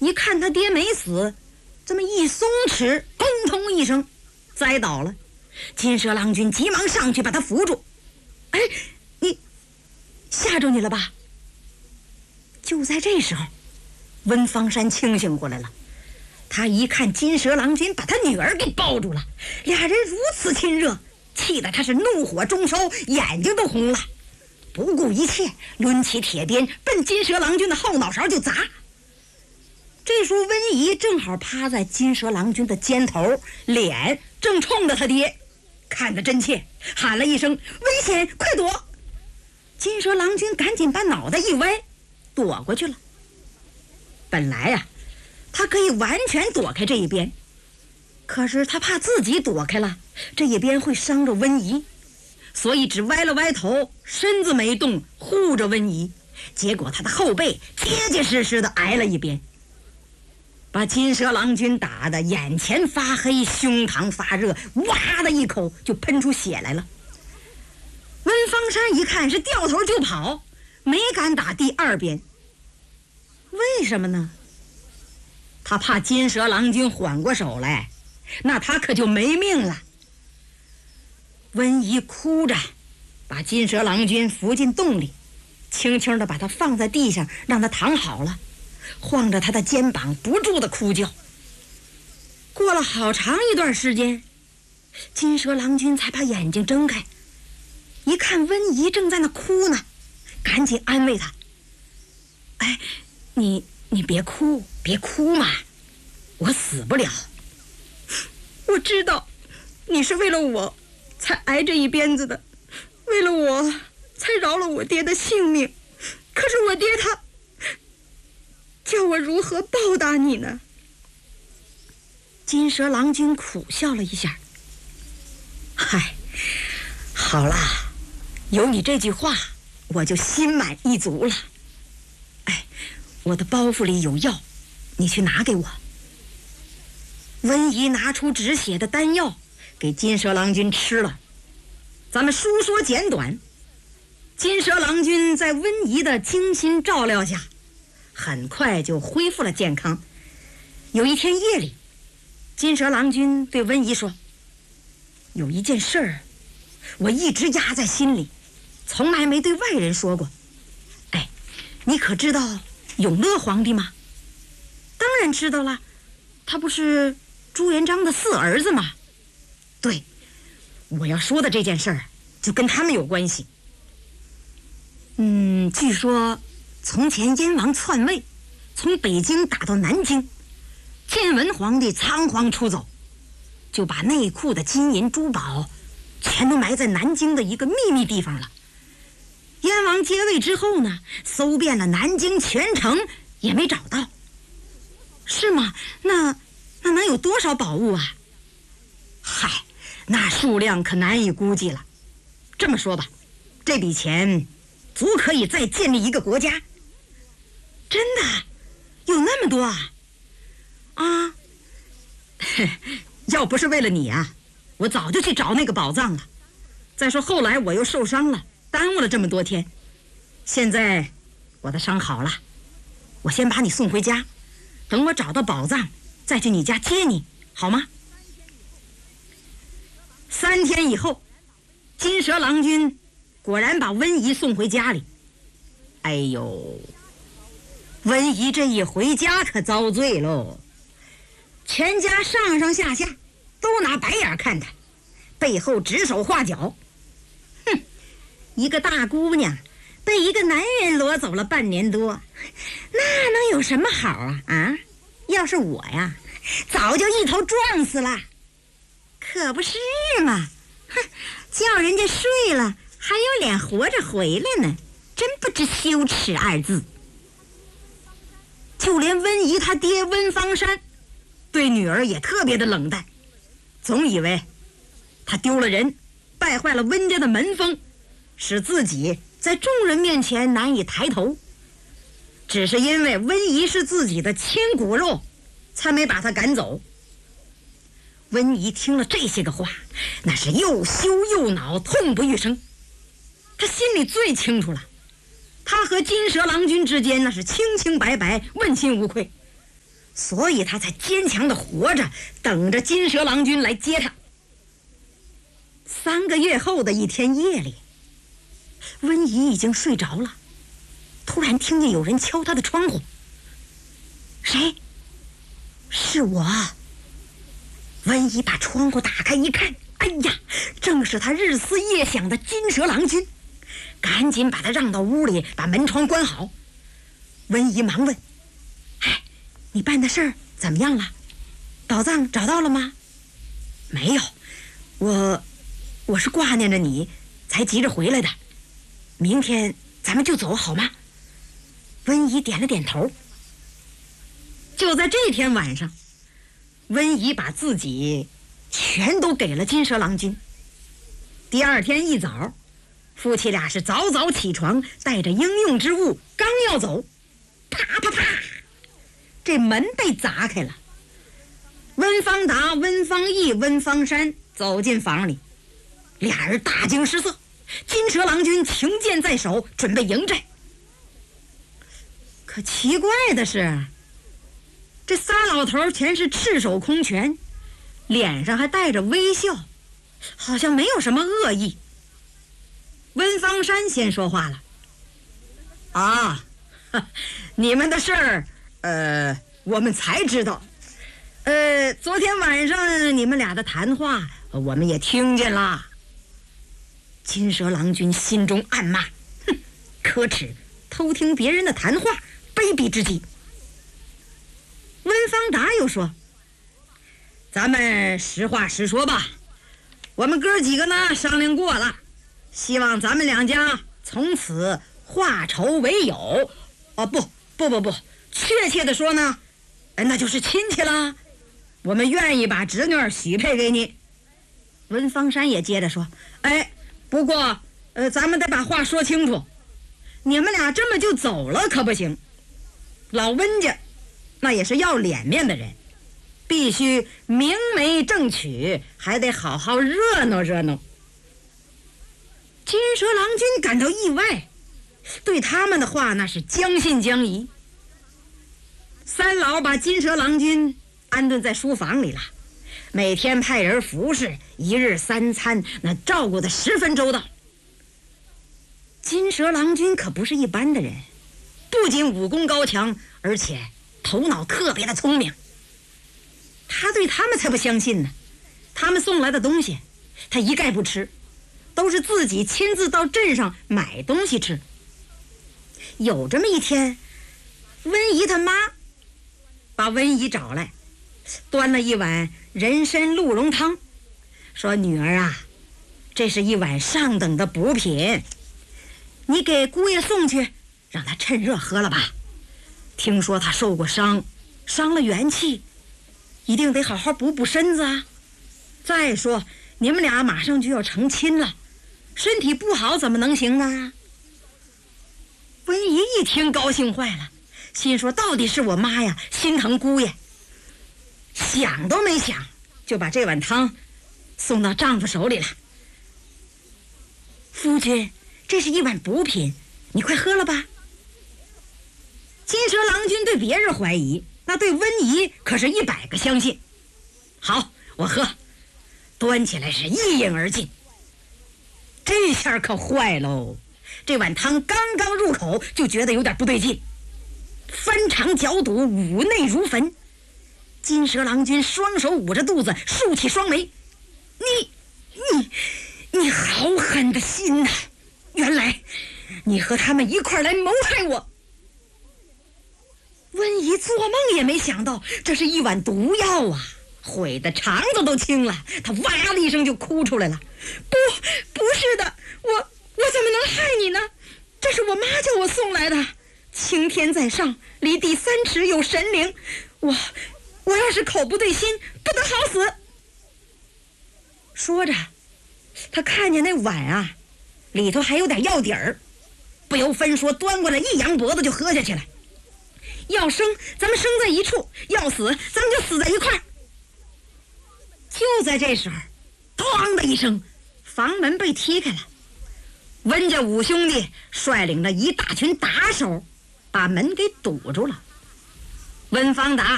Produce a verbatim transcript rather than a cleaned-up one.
一看他爹没死，这么一松弛，砰通一声栽倒了。金蛇郎君急忙上去把他扶住。哎，你吓着你了吧？就在这时候，温方山清醒过来了。他一看金蛇郎君把他女儿给抱住了，俩人如此亲热，气得他是怒火中烧，眼睛都红了，不顾一切抡起铁鞭奔金蛇郎君的后脑勺就砸。这时候温仪正好趴在金蛇郎君的肩头，脸正冲着他爹，看得真切，喊了一声危险，快躲！金蛇郎君赶紧把脑袋一歪，躲过去了。本来呀、啊他可以完全躲开这一边，可是他怕自己躲开了这一边会伤着温仪，所以只歪了歪头，身子没动，护着温仪。结果他的后背结结实实的挨了一边，把金蛇郎君打得眼前发黑，胸膛发热，哇的一口就喷出血来了。温方山一看是掉头就跑，没敢打第二鞭。为什么呢？他怕金蛇郎君缓过手来，那他可就没命了。温仪哭着把金蛇郎君扶进洞里，轻轻地把他放在地上，让他躺好了，晃着他的肩膀不住地哭叫。过了好长一段时间，金蛇郎君才把眼睛睁开，一看温仪正在那哭呢，赶紧安慰他：哎，你你别哭别哭嘛，我死不了。我知道你是为了我才挨这一鞭子的，为了我才饶了我爹的性命，可是我爹他叫我如何报答你呢？金蛇郎君苦笑了一下，嗨，好啦，有你这句话我就心满意足了。哎，我的包袱里有药，你去拿给我。温仪拿出止血的丹药给金蛇郎君吃了。咱们书说简短，金蛇郎君在温仪的精心照料下很快就恢复了健康。有一天夜里，金蛇郎君对温仪说：有一件事儿我一直压在心里，从来没对外人说过。哎，你可知道永乐皇帝吗？当然知道了，他不是朱元璋的四儿子吗？对，我要说的这件事儿就跟他们有关系。嗯，据说从前燕王篡位，从北京打到南京，建文皇帝仓皇出走，就把内库的金银珠宝全都埋在南京的一个秘密地方了。燕王接位之后呢，搜遍了南京全城也没找到。是吗？那那能有多少宝物啊？嗨，那数量可难以估计了。这么说吧，这笔钱足可以再建立一个国家。真的？有那么多啊？啊，要不是为了你啊，我早就去找那个宝藏了。再说后来我又受伤了，耽误了这么多天。现在我的伤好了，我先把你送回家，等我找到宝藏再去你家接你，好吗？三天以后，金蛇郎君果然把温仪送回家里。哎呦，温仪这一回家可遭罪喽，全家上上下下都拿白眼看他，背后指手画脚。哼，一个大姑娘被一个男人裸走了半年多，那能有什么好啊？啊，要是我呀，早就一头撞死了。可不是嘛，哼，叫人家睡了还有脸活着回来呢，真不知羞耻二字。就连温仪他爹温方山对女儿也特别的冷淡，总以为他丢了人，败坏了温家的门风，使自己在众人面前难以抬头。只是因为温仪是自己的亲骨肉，才没把他赶走。温仪听了这些个话，那是又羞又恼，痛不欲生。他心里最清楚了，他和金蛇郎君之间那是清清白白，问心无愧。 所以他才坚强的活着，等着金蛇郎君来接他。三个月后的一天夜里，温宜已经睡着了，突然听见有人敲他的窗户。谁？是我。温宜把窗户打开一看，哎呀，正是他日思夜想的金蛇郎君，赶紧把他让到屋里，把门窗关好。温宜忙问：哎，你办的事儿怎么样了？宝藏找到了吗？没有，我我是挂念着你才急着回来的，明天咱们就走好吗？温宜点了点头。就在这天晚上，温宜把自己全都给了金蛇郎君。第二天一早，夫妻俩是早早起床，带着应用之物，刚要走，啪啪啪，这门被砸开了。温方达、温方毅、温方山走进房里，俩人大惊失色。金蛇郎君擎剑在手，准备迎战。可奇怪的是，这仨老头全是赤手空拳，脸上还带着微笑，好像没有什么恶意。温方山先说话了：啊，你们的事儿，呃，我们才知道。呃，昨天晚上你们俩的谈话，我们也听见了。金蛇郎君心中暗骂：哼，可耻，偷听别人的谈话，卑鄙之极。温方达又说：咱们实话实说吧，我们哥几个呢商量过了，希望咱们两家从此化仇为友。哦，不不不不，确切的说呢，那就是亲戚啦。我们愿意把侄女许配给你。温方山也接着说：哎，不过呃，咱们得把话说清楚，你们俩这么就走了可不行。老温家那也是要脸面的人，必须明媒正娶，还得好好热闹热闹。金蛇郎君感到意外，对他们的话那是将信将疑。三老把金蛇郎君安顿在书房里了，每天派人服侍，一日三餐，那照顾得十分周到。金蛇郎君可不是一般的人，不仅武功高强，而且头脑特别的聪明。他对他们才不相信呢，他们送来的东西他一概不吃，都是自己亲自到镇上买东西吃。有这么一天，温宜他妈把温宜找来，端了一碗人参鹿茸汤，说：女儿啊，这是一碗上等的补品，你给姑爷送去，让他趁热喝了吧。听说他受过伤，伤了元气，一定得好好补补身子啊。再说你们俩马上就要成亲了，身体不好怎么能行呢？温宜一听高兴坏了，心说到底是我妈呀，心疼姑爷。想都没想，就把这碗汤送到丈夫手里了。夫君，这是一碗补品，你快喝了吧。金蛇郎君对别人怀疑，那对温宜可是一百个相信。好，我喝。端起来是一饮而尽。这下可坏喽，这碗汤刚刚入口就觉得有点不对劲，翻肠绞肚，五内如焚。金蛇郎君双手捂着肚子，竖起双眉：你你你好狠的心呐、啊！原来你和他们一块来谋害我。温宜做梦也没想到，这是一碗毒药啊，悔得肠子都青了，他哇的一声就哭出来了。不不是的，我我怎么能害你呢？这是我妈叫我送来的。青天在上，离地三尺有神灵，我我要是口不对心，不得好死。说着，他看见那碗啊，里头还有点药底儿，不由分说端过来，一扬脖子就喝下去了。要生咱们生在一处，要死咱们就死在一块儿。就在这时候，咣的一声，房门被踢开了。温家五兄弟率领着一大群打手，把门给堵住了。温方达